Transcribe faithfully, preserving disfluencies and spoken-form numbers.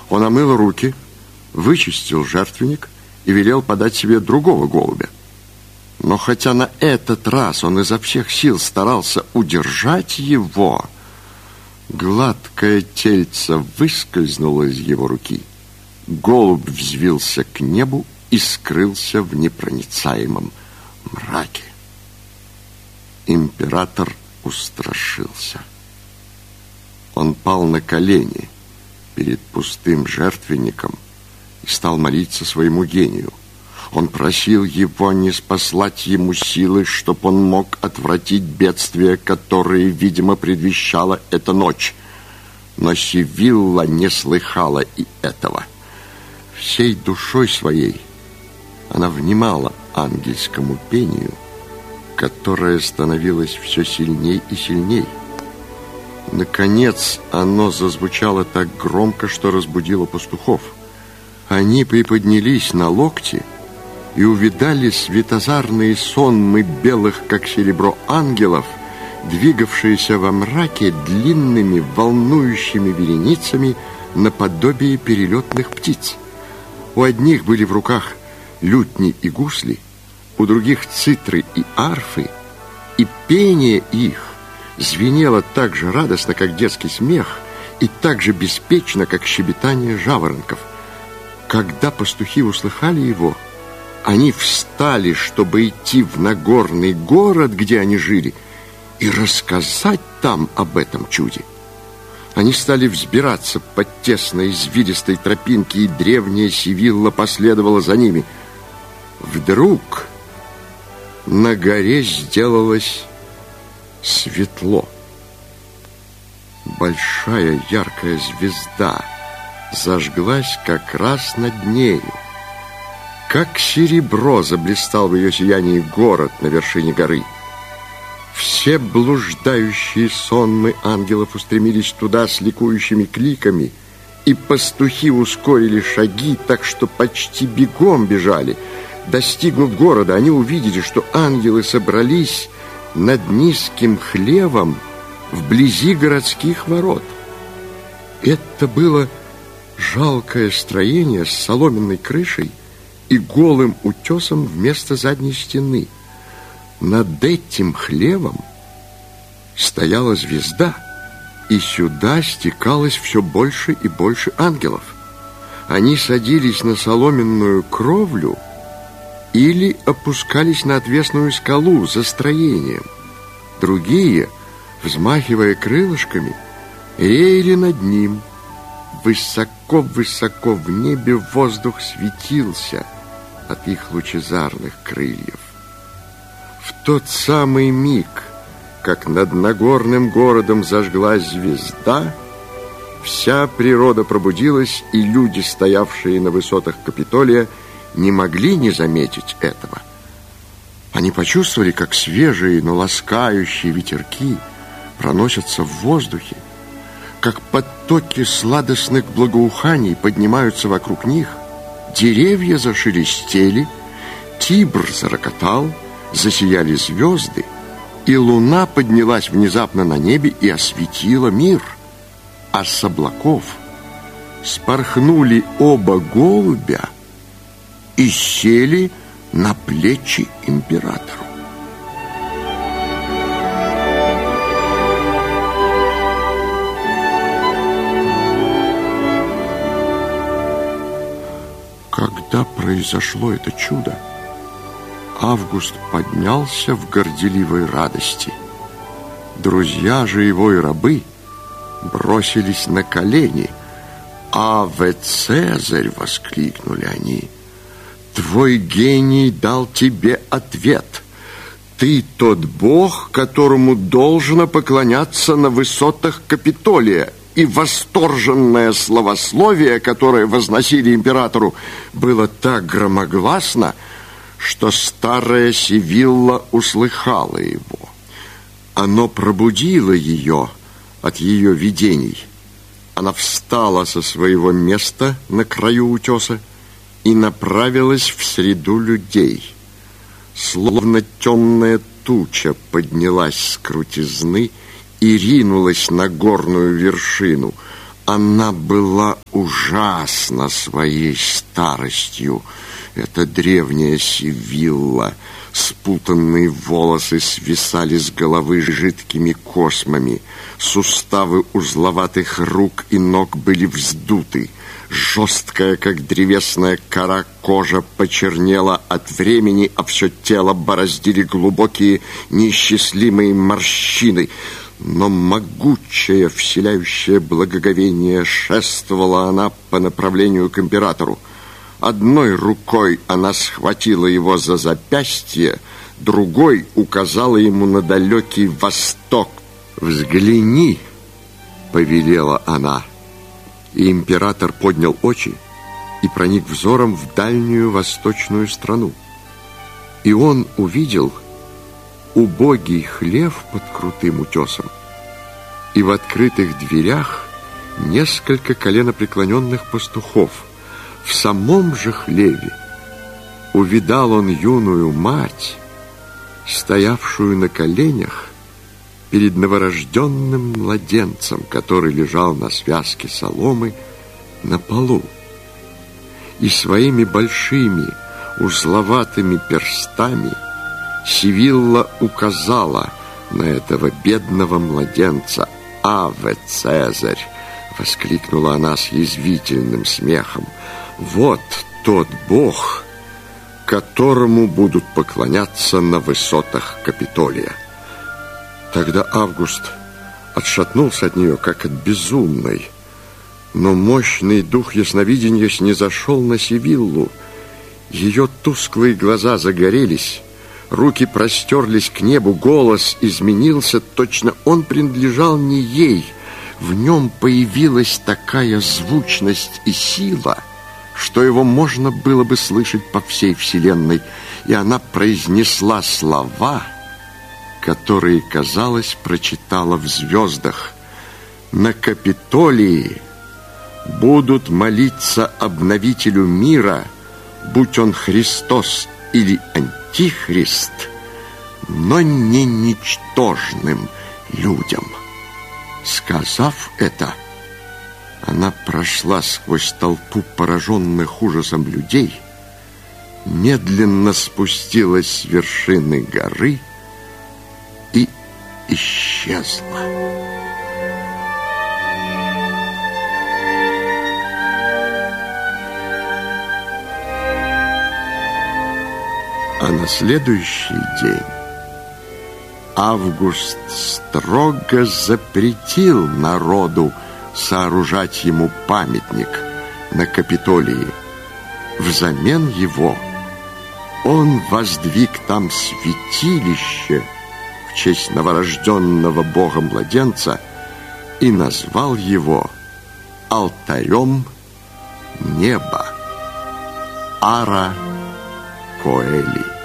Он омыл руки, вычистил жертвенник и велел подать себе другого голубя. Но хотя на этот раз он изо всех сил старался удержать его, гладкое тельце выскользнуло из его руки. Голубь взвился к небу и скрылся в непроницаемом мраке. Император устрашился. Он пал на колени перед пустым жертвенником и стал молиться своему гению. Он просил его не спаслать ему силы, чтоб он мог отвратить бедствия, которые, видимо, предвещала эта ночь. Но Сивилла не слыхала и этого. Всей душой своей она внимала ангельскому пению, которое становилось все сильней и сильней. Наконец оно зазвучало так громко, что разбудило пастухов. Они приподнялись на локти и увидали светозарные сонмы белых, как серебро, ангелов, двигавшиеся во мраке длинными волнующими вереницами наподобие перелетных птиц. У одних были в руках лютни и гусли, у других цитры и арфы, и пение их звенело так же радостно, как детский смех, и так же беспечно, как щебетание жаворонков. Когда пастухи услыхали его, они встали, чтобы идти в Нагорный город, где они жили, и рассказать там об этом чуде. Они стали взбираться по тесной извилистой тропинке, и древняя Сивилла последовала за ними. Вдруг на горе сделалось светло. Большая яркая звезда зажглась как раз над нею. Как серебро заблистал в ее сиянии город на вершине горы. Все блуждающие сонмы ангелов устремились туда с ликующими кликами, и пастухи ускорили шаги, так что почти бегом бежали. Достигнув города, они увидели, что ангелы собрались над низким хлевом вблизи городских ворот. Это было жалкое строение с соломенной крышей и голым утесом вместо задней стены. Над этим хлевом стояла звезда, и сюда стекалось все больше и больше ангелов. Они садились на соломенную кровлю или опускались на отвесную скалу за строением. Другие, взмахивая крылышками, реяли над ним. Высоко-высоко в небе воздух светился от их лучезарных крыльев. В тот самый миг, как над Нагорным городом зажглась звезда, вся природа пробудилась, и люди, стоявшие на высотах Капитолия, не могли не заметить этого. Они почувствовали, как свежие, но ласкающие ветерки проносятся в воздухе, как потоки сладостных благоуханий поднимаются вокруг них. Деревья зашелестели, Тибр зарокотал, засияли звезды, и луна поднялась внезапно на небе и осветила мир. А с облаков спорхнули оба голубя и сели на плечи императору. Когда произошло это чудо, Август поднялся в горделивой радости. Друзья же его и рабы бросились на колени. «Аве, Цезарь!» — воскликнули они. «Твой гений дал тебе ответ. Ты тот бог, которому должно поклоняться на высотах Капитолия». И восторженное словословие, которое возносили императору, было так громогласно, что старая Сивилла услыхала его. Оно пробудило ее от ее видений. Она встала со своего места на краю утеса и направилась в среду людей. Словно темная туча поднялась с крутизны и ринулась на горную вершину. Она была ужасна своей старостью. Эта древняя Сивилла. Спутанные волосы свисали с головы жидкими космами. Суставы узловатых рук и ног были вздуты. Жесткая, как древесная кора, кожа почернела от времени, а все тело бороздили глубокие, неисчислимые морщины. Но могучая, вселяющая благоговение, шествовала она по направлению к императору. Одной рукой она схватила его за запястье, другой указала ему на далекий восток. «Взгляни!» — повелела она. И император поднял очи и проник взором в дальнюю восточную страну. И он увидел убогий хлев под крутым утесом, и в открытых дверях несколько коленопреклоненных пастухов. В самом же хлеве увидал он юную мать, стоявшую на коленях перед новорожденным младенцем, который лежал на связке соломы на полу. И своими большими узловатыми перстами Сивилла указала на этого бедного младенца. «Аве, Цезарь!» — воскликнула она с язвительным смехом. «Вот тот Бог, которому будут поклоняться на высотах Капитолия». Тогда Август отшатнулся от нее, как от безумной. Но мощный дух ясновидения снизошел на Сивиллу. Ее тусклые глаза загорелись, руки простерлись к небу, голос изменился, точно он принадлежал не ей. В нем появилась такая звучность и сила, что его можно было бы слышать по всей вселенной, и она произнесла слова, которые, казалось, прочитала в звездах. «На Капитолии будут молиться обновителю мира, будь он Христос или Антихрист, но не ничтожным людям». Сказав это, она прошла сквозь толпу пораженных ужасом людей, медленно спустилась с вершины горы и исчезла. А на следующий день Август строго запретил народу сооружать ему памятник на Капитолии. Взамен его он воздвиг там святилище в честь новорожденного Бога-младенца и назвал его алтарем неба. Ара Коэли.